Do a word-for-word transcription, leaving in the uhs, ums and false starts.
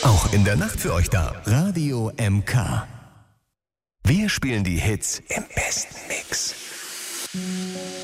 Auch in der Nacht für euch da. Radio M K. Wir spielen die Hits im besten Mix.